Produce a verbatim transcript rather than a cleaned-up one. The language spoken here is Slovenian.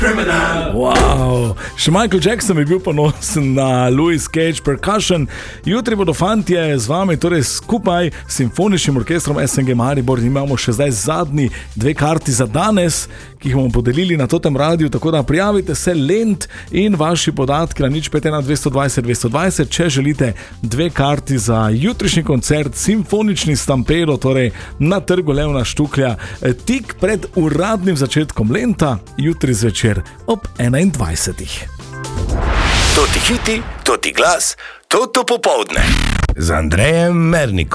Criminal. Wow. Še Michael Jackson je bil ponosen na Louis Cage Percussion. Jutri bodo fantje z vami, torej skupaj s simfoničnim orkestrom S N G Maribor. Imamo še zdaj zadnji dve karti za danes, ki jih bomo podelili na totem radiju, tako da prijavite se Lent in vaši podatki na nič pet ena dvesto dvajset dvesto dvajset, če želite dve karti za jutrišnji koncert Simfonični Stampedo, torej na Trgu Levna Štuklja, tik pred uradnim začetkom Lenta, jutri zvečer ob enaindvajsetih. To ti hiti, to ti glas, to to popoldne. Z Andrejem Mernikom.